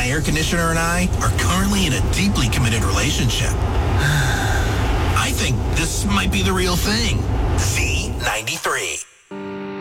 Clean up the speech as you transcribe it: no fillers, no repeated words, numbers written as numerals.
My air conditioner and I are currently in a deeply committed relationship. I think this might be the real thing. Z93.